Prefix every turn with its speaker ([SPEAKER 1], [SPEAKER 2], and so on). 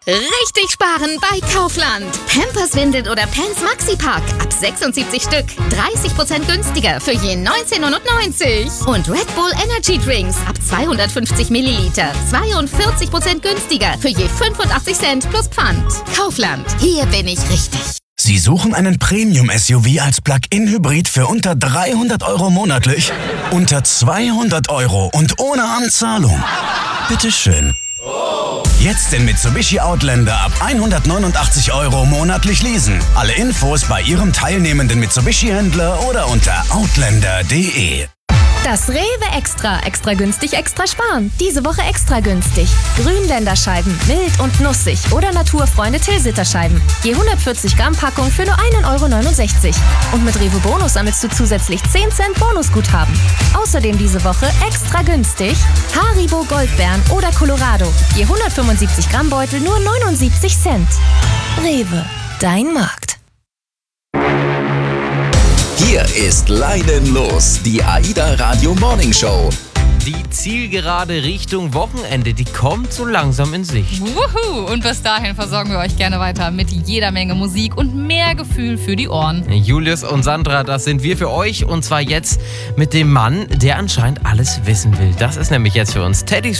[SPEAKER 1] Richtig sparen bei Kaufland. Pampers, Windeln oder Pants Maxipack ab 76 Stück. 30% günstiger für je 19,99 €. Und Red Bull Energy Drinks ab 250 Milliliter. 42% günstiger für je 85 Cent plus Pfand. Kaufland. Hier bin ich richtig.
[SPEAKER 2] Sie suchen einen Premium-SUV als Plug-in-Hybrid für unter 300 € monatlich? Unter 200 € und ohne Anzahlung? Bitteschön. Jetzt den Mitsubishi Outlander ab 189 € monatlich leasen. Alle Infos bei Ihrem teilnehmenden Mitsubishi-Händler oder unter outlander.de.
[SPEAKER 3] Das Rewe Extra. Extra günstig, extra sparen. Diese Woche extra günstig. Grünländerscheiben, mild und nussig oder Naturfreunde Tilsiter-Scheiben. Je 140 Gramm Packung für nur 1,69 €. Und mit Rewe Bonus sammelst du zusätzlich 10 Cent Bonusguthaben. Außerdem diese Woche extra günstig Haribo Goldbeeren oder Colorado. Je 175 Gramm Beutel nur 79 Cent. Rewe, dein Markt.
[SPEAKER 4] Hier ist Leidenlos, die AIDA Radio Morning Show.
[SPEAKER 5] Die Zielgerade Richtung Wochenende, die kommt so langsam in Sicht.
[SPEAKER 6] Wuhu! Und bis dahin versorgen wir euch gerne weiter mit jeder Menge Musik und mehr Gefühl für die Ohren.
[SPEAKER 5] Julius und Sandra, das sind wir für euch. Und zwar jetzt mit dem Mann, der anscheinend alles wissen will. Das ist nämlich jetzt für uns Teddy